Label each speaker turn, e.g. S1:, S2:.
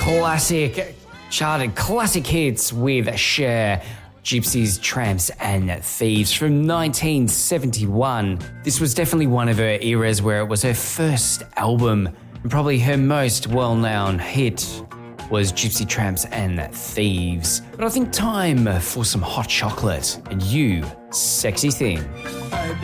S1: classic, charted classic hits with Cher, Gypsies, Tramps and Thieves from 1971. This was definitely one of her eras where it was her first album, and probably her most well-known hit was Gypsy, Tramps and Thieves. But I think time for some hot chocolate, and you, sexy thing.